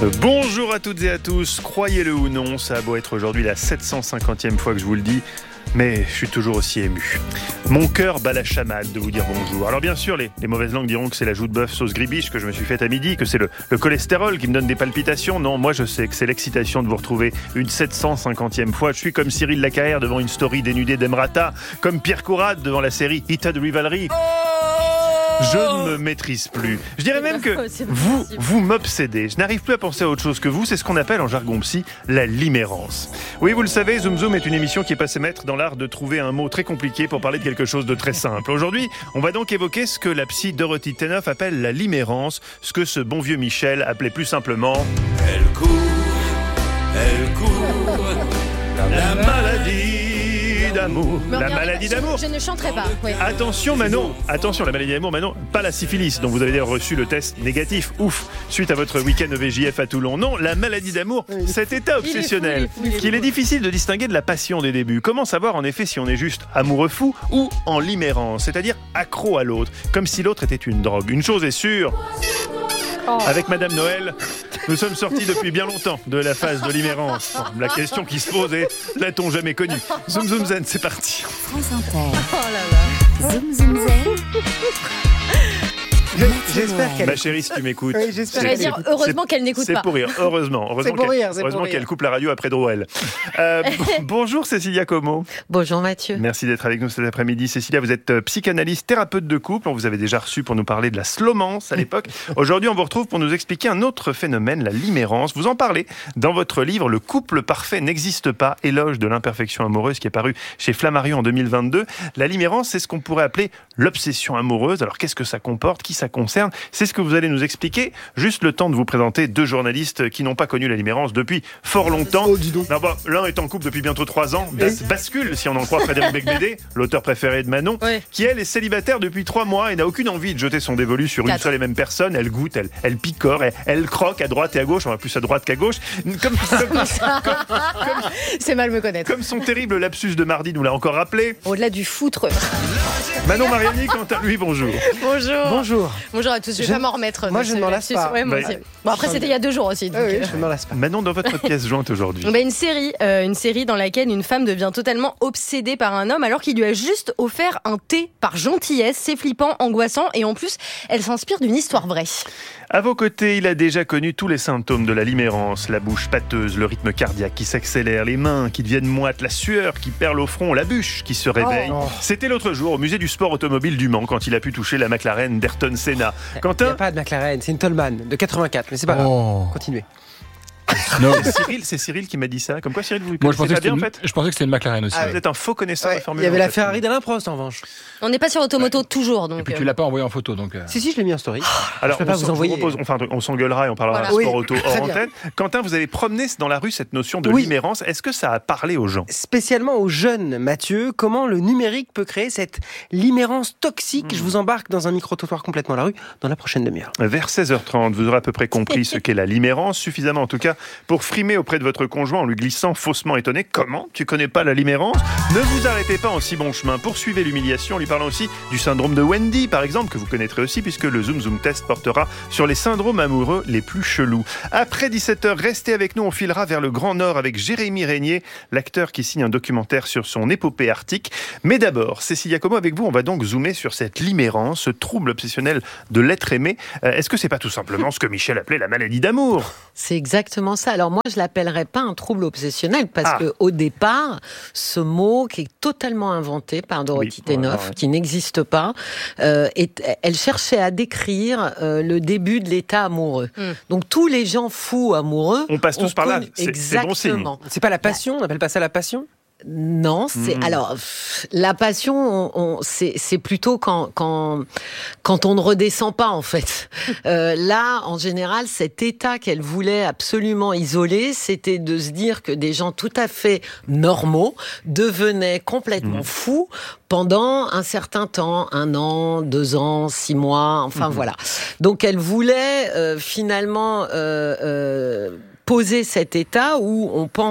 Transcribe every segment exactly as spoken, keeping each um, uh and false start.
Bonjour à toutes et à tous, croyez-le ou non, ça a beau être aujourd'hui la sept cent cinquantième fois que je vous le dis, mais je suis toujours aussi ému. Mon cœur bat la chamade de vous dire bonjour. Alors bien sûr, les, les mauvaises langues diront que c'est la joue de bœuf sauce gribiche que je me suis faite à midi, que c'est le, le cholestérol qui me donne des palpitations. Non, moi je sais que c'est l'excitation de vous retrouver une sept cent cinquantième fois. Je suis comme Cyril Lacaher devant une story dénudée d'Emrata, comme Pierre Courade devant la série Heated Rivalry. Je ne me maîtrise plus. Je dirais même que vous, vous m'obsédez. Je n'arrive plus à penser à autre chose que vous. C'est ce qu'on appelle en jargon psy la limérance. Oui, vous le savez, Zoom Zoom est une émission qui est passée maître dans l'art de trouver un mot très compliqué pour parler de quelque chose de très simple. Aujourd'hui, on va donc évoquer ce que la psy Dorothy Thénoff appelle la limérance, ce que ce bon vieux Michel appelait plus simplement elle court, elle court, la maladie d'amour. Me La regardez maladie pas, d'amour. Je, je ne chanterai pas. Oui. Attention Manon, attention la maladie d'amour Manon, pas la syphilis dont vous avez d'ailleurs reçu le test négatif, ouf, suite à votre week-end E V J F à Toulon. Non, la maladie d'amour, cet état obsessionnel il est fou, il est fou, il est qu'il est fou. difficile de distinguer de la passion des débuts. Comment savoir en effet si on est juste amoureux fou ou en limérance, c'est-à-dire accro à l'autre, comme si l'autre était une drogue. Une chose est sûre, avec Madame Noël, nous sommes sortis depuis bien longtemps de la phase de limérance. La question qui se pose est, l'a-t-on jamais connue? Zoom Zoom Zen, c'est parti. France Inter. Oh là là. Zoom Zoom Zen. J'espère qu'elle Ma chérie, si tu m'écoutes, Oui, j'espère Je vais c'est- dire c'est- heureusement qu'elle n'écoute c'est pas. pour rire, heureusement. Heureusement C'est pour qu'elle- rire, c'est pour heureusement rire. qu'elle coupe la radio après Drouel. Euh, b- bonjour Cécilia Como. Bonjour Mathieu. Merci d'être avec nous cet après-midi. Cécilia, vous êtes euh, psychanalyste, thérapeute de couple. On vous avait déjà reçu pour nous parler de la slomance à l'époque. Aujourd'hui, on vous retrouve pour nous expliquer un autre phénomène, la limérance. Vous en parlez dans votre livre « Le couple parfait n'existe pas, éloge de l'imperfection amoureuse » qui est paru chez Flammarion en deux mille vingt-deux. La limérance, c'est ce qu'on pourrait appeler l'obsession amoureuse. Alors, qu'est-ce que ça comporte? Qui ça concerne? C'est ce que vous allez nous expliquer. Juste le temps de vous présenter deux journalistes qui n'ont pas connu la limérance depuis fort longtemps. Oh, dis donc. Non, bah, l'un est en couple depuis bientôt trois ans. Bas- bascule, si on en croit Frédéric Becbédé, l'auteur préféré de Manon, Ouais. qui elle est célibataire depuis trois mois et n'a aucune envie de jeter son dévolu sur une Quatre. seule et même personne. Elle goûte, elle, elle picore, elle, elle croque à droite et à gauche, enfin plus à droite qu'à gauche. Comme, comme, C'est mal me connaître. comme son terrible lapsus de mardi nous l'a encore rappelé. Au-delà du foutre. Manon Mariani, quant à lui, bonjour. Bonjour. Bonjour. Bonjour à tous. Je vais Je- pas m'en remettre. Moi, de je ce ne m'en lasse lapsus. pas. Ouais, moi Bah, aussi. Bon, après, c'était il y a deux jours aussi. donc, Ah oui, euh, je ne m'en lasse pas. Manon, dans votre pièce jointe aujourd'hui. Bah, une série, euh, une série dans laquelle une femme devient totalement obsédée par un homme alors qu'il lui a juste offert un thé par gentillesse. C'est flippant, angoissant et en plus, elle s'inspire d'une histoire vraie. À vos côtés, il a déjà connu tous les symptômes de la limérance, la bouche pâteuse, le rythme cardiaque qui s'accélère, les mains qui deviennent moites, la sueur qui perle au front, la bûche qui se réveille. Oh. C'était l'autre jour au musée du sport automobile du Mans quand il a pu toucher la McLaren d'Ayrton Senna. Il n'y a Quentin, pas de McLaren, c'est une Toleman de quatre-vingt-quatre, mais c'est pas grave. Oh. Continuez. Non. c'est Cyril, c'est Cyril qui m'a dit ça. Comme quoi Cyril, vous Moi, je connaissez pensais, pas que bien en c'était fait une... je pensais que c'était une McLaren aussi. Ah, ouais. Vous êtes un faux connaisseur Ouais, de Formule il y avait un, la en fait. Ferrari d'Alain Prost en revanche. On n'est pas sur Automoto toujours, donc. Et puis euh, tu l'as pas envoyé en photo, donc. euh, Si, si, je l'ai mis en story. Alors, peux pas on vous s'en- je envoyer. propose- enfin, on s'engueulera et on parlera Voilà. de sport Oui, auto très hors bien. antenne. Quentin, vous avez promené dans la rue cette notion de Oui. limérance. Est-ce que ça a parlé aux gens? Spécialement aux jeunes, Mathieu, comment le numérique peut créer cette limérance toxique. Je vous embarque dans un micro-trottoir complètement à la rue dans la prochaine demi-heure. Vers seize heures trente, vous aurez à peu près compris ce qu'est la limérance, suffisamment en tout cas pour frimer auprès de votre conjoint en lui glissant faussement étonné. Comment? Tu connais pas la limérance? Ne vous arrêtez pas en si bon chemin. Poursuivez l'humiliation en lui parlant aussi du syndrome de Wendy, par exemple, que vous connaîtrez aussi puisque le Zoom Zoom Test portera sur les syndromes amoureux les plus chelous. Après dix-sept heures, restez avec nous, on filera vers le Grand Nord avec Jérémy Régnier, l'acteur qui signe un documentaire sur son épopée arctique. Mais d'abord, Cécilia Como, avec vous, on va donc zoomer sur cette limérance, ce trouble obsessionnel de l'être aimé. Euh, est-ce que c'est pas tout simplement ce que Michel appelait la maladie d'amour? C'est exactement ça. Alors moi, je l'appellerais pas un trouble obsessionnel parce Ah. que au départ, ce mot qui est totalement inventé par Dorothy Oui, Thénoff, voilà, ouais. qui n'existe pas, euh, est- elle cherchait à décrire euh, le début de l'état amoureux. Mm. Donc tous les gens fous amoureux, On passe tous ont par là. connu- C'est- c'est bon signe. Exactement. C'est pas la passion, on n'appelle pas ça la passion? Non, c'est Mhm. alors pff, la passion, on, on- c'est c'est plutôt quand quand quand on ne redescend pas en fait. Euh, là, en général, cet état qu'elle voulait absolument isoler, c'était de se dire que des gens tout à fait normaux devenaient complètement Mhm. fous pendant un certain temps, un an, deux ans, six mois, enfin Mhm. voilà. Donc elle voulait euh, finalement euh, euh, poser cet état où on pense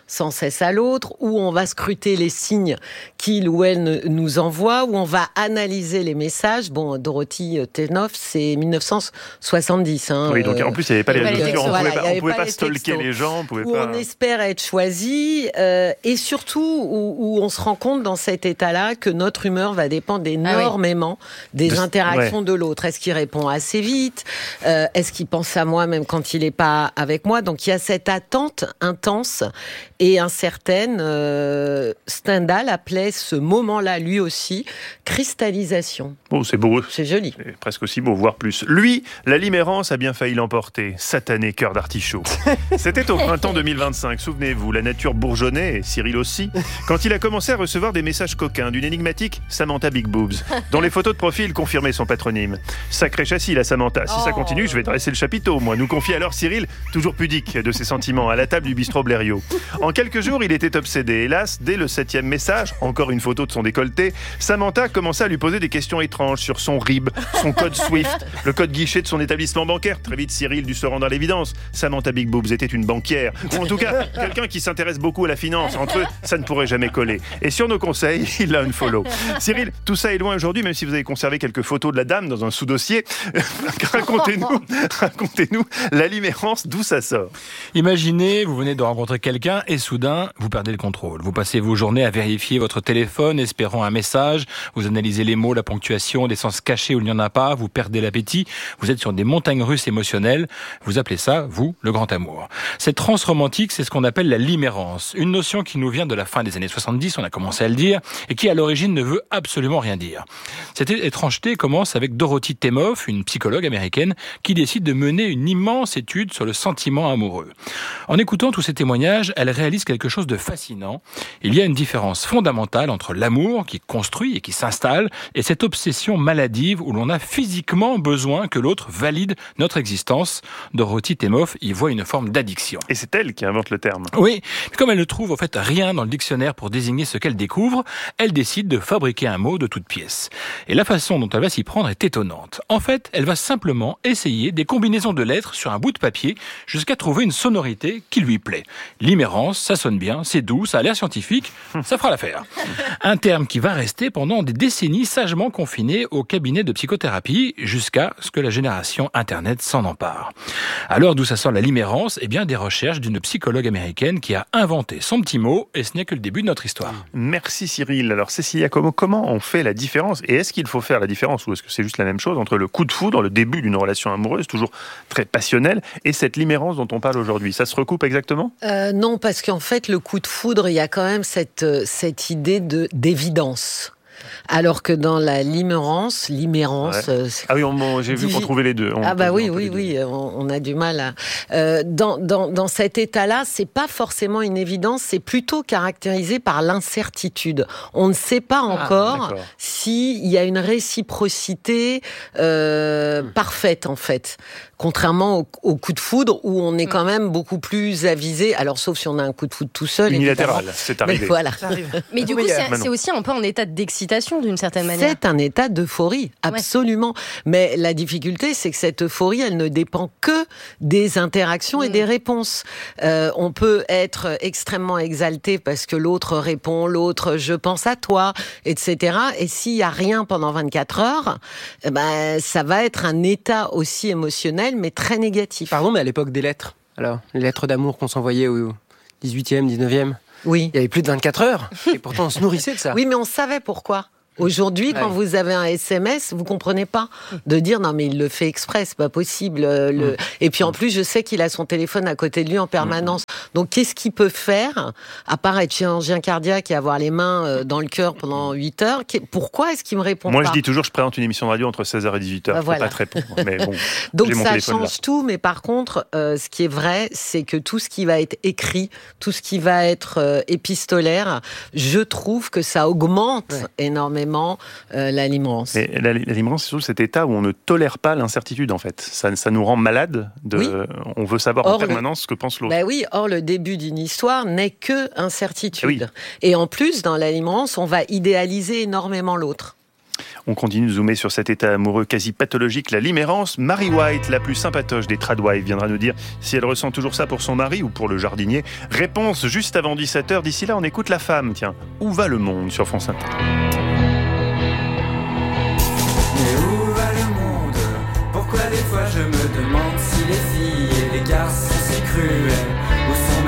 sans cesse à l'autre, où on va scruter les signes qu'il ou elle nous envoie, où on va analyser les messages. Bon, Dorothy Thénoff, c'est dix-neuf cent soixante-dix. Hein, oui, donc en plus, il n'y avait pas les réseaux sociaux, on ne voilà, pouvait pas, on pouvait pas pas les stalker textos. les gens. On pouvait où pas... on espère être choisi, euh, et surtout où, où on se rend compte dans cet état-là que notre humeur va dépendre énormément ah oui. des de... interactions ouais. de l'autre. Est-ce qu'il répond assez vite ? euh, Est-ce qu'il pense à moi même quand il n'est pas avec moi ? Donc il y a cette attente intense et incertaine. Euh, Stendhal appelait ce moment-là, lui aussi, cristallisation. Bon, c'est beau. C'est joli. C'est presque aussi beau, voire plus. Lui, la Limérance a bien failli l'emporter. Satané cœur d'artichaut. C'était au printemps deux mille vingt-cinq, souvenez-vous, la nature bourgeonnait, et Cyril aussi, quand il a commencé à recevoir des messages coquins d'une énigmatique Samantha Big Boobs, dont les photos de profil confirmaient son patronyme. Sacré châssis, la Samantha. Si oh. ça continue, je vais dresser le chapiteau, moi. Nous confie alors Cyril, toujours pudique de ses sentiments, à la table du bistrot Blériot. En quelques jours, il était obsédé. Hélas, dès le septième message, encore une photo de son décolleté, Samantha commença à lui poser des questions étranges sur son R I B, son code Swift, le code guichet de son établissement bancaire. Très vite, Cyril dut se rendre à l'évidence. Samantha Big Boobs était une banquière, ou en tout cas, quelqu'un qui s'intéresse beaucoup à la finance. Entre eux, ça ne pourrait jamais coller. Et sur nos conseils, il l'a unfollow. Cyril, tout ça est loin aujourd'hui, même si vous avez conservé quelques photos de la dame dans un sous-dossier. racontez-nous, racontez-nous la Limérance, d'où ça sort. Imaginez, vous venez de rencontrer quelqu'un et soudain, vous perdez le contrôle. Vous passez vos journées à vérifier votre téléphone, espérant un message. Vous analysez les mots, la ponctuation, des sens cachés où il n'y en a pas. Vous perdez l'appétit. Vous êtes sur des montagnes russes émotionnelles. Vous appelez ça, vous, le grand amour. Cette transe romantique, c'est ce qu'on appelle la limérance. Une notion qui nous vient de la fin des années soixante-dix, on a commencé à le dire, et qui à l'origine ne veut absolument rien dire. Cette étrangeté commence avec Dorothy Thénoff, une psychologue américaine, qui décide de mener une immense étude sur le sentiment amoureux. En écoutant tous ces témoignages, elle réalise quelque chose de fascinant. Il y a une différence fondamentale entre l'amour qui construit et qui s'installe et cette obsession maladive où l'on a physiquement besoin que l'autre valide notre existence. Dorothy Thénoff y voit une forme d'addiction. Et c'est elle qui invente le terme. Oui, mais comme elle ne trouve en fait rien dans le dictionnaire pour désigner ce qu'elle découvre, elle décide de fabriquer un mot de toute pièce. Et la façon dont elle va s'y prendre est étonnante. En fait, elle va simplement essayer des combinaisons de lettres sur un bout de papier jusqu'à trouver une sonorité qui lui plaît. Limérance, ça sonne bien, c'est doux, ça a l'air scientifique, ça fera l'affaire. Un terme qui va rester pendant des décennies sagement confiné au cabinet de psychothérapie jusqu'à ce que la génération Internet s'en empare. Alors d'où ça sort la limérance ? Eh bien des recherches d'une psychologue américaine qui a inventé son petit mot et ce n'est que le début de notre histoire. Merci Cyril. Alors Cécilia, comment, comment on fait la différence ? Et est-ce qu'il faut faire la différence ou est-ce que c'est juste la même chose entre le coup de foudre, le début d'une relation amoureuse, toujours très passionnelle, et cette limérance dont on parle aujourd'hui ? Ça se recoupe exactement ? euh, Non, parce qu'en fait, le coup de foudre, il y a quand même cette, cette idée de, d'évidence. Alors que dans la limérance, limérance... Ouais. Euh, ah oui, on, on, j'ai vu qu'on trouvait les deux. On ah bah oui, on oui, oui, on, on a du mal à... Euh, dans, dans, dans cet état-là, c'est pas forcément une évidence, c'est plutôt caractérisé par l'incertitude. On ne sait pas encore ah, s'il y a une réciprocité euh, mmh. parfaite, en fait. Contrairement au, au coup de foudre, où on est quand même beaucoup plus avisé, alors sauf si on a un coup de foudre tout seul. Unilatéral, c'est arrivé. Mais voilà. Mais du coup, c'est, c'est aussi un peu un état d'excitation, d'une certaine manière. C'est un état d'euphorie, absolument. Ouais. Mais la difficulté, c'est que cette euphorie, elle ne dépend que des interactions mmh. et des réponses. Euh, on peut être extrêmement exalté parce que l'autre répond, l'autre « je pense à toi », et cetera. Et s'il n'y a rien pendant vingt-quatre heures, eh ben, ça va être un état aussi émotionnel, mais très négatif. Pardon, mais à l'époque des lettres, alors, les lettres d'amour qu'on s'envoyait au dix-huitième, dix-neuvième, oui. il y avait plus de vingt-quatre heures, et pourtant on se nourrissait de ça. Oui, mais on savait pourquoi. Aujourd'hui, quand ouais. vous avez un S M S, vous comprenez pas de dire non mais il le fait exprès, c'est pas possible. Le... Mmh. Et puis en plus, je sais qu'il a son téléphone à côté de lui en permanence. Mmh. Donc qu'est-ce qu'il peut faire à part être chirurgien cardiaque et avoir les mains dans le cœur pendant huit heures ? Pourquoi est-ce qu'il me répond Moi, pas ? Moi, je dis toujours, je présente une émission de radio entre seize heures et dix-huit heures. Bah, voilà. Faut pas te répondre. Mais bon, donc j'ai mon ça change là. tout. Mais par contre, euh, ce qui est vrai, c'est que tout ce qui va être écrit, tout ce qui va être euh, épistolaire, je trouve que ça augmente ouais. énormément. Euh, la limérance. Mais la, la limérance, c'est surtout cet état où on ne tolère pas l'incertitude, en fait. Ça, ça nous rend malade. De, oui. On veut savoir or, en permanence le, ce que pense l'autre. Bah oui, or, le début d'une histoire n'est que incertitude. Oui. Et en plus, dans la limérance, on va idéaliser énormément l'autre. On continue de zoomer sur cet état amoureux quasi pathologique, la limérance. Mary White, la plus sympatoche des tradwives, viendra nous dire si elle ressent toujours ça pour son mari ou pour le jardinier. Réponse juste avant dix-sept heures. D'ici là, on écoute la femme. Tiens, où va le monde sur France Inter? Mais où va le monde? Pourquoi des fois je me demande si les filles et les garçons sont si cruels?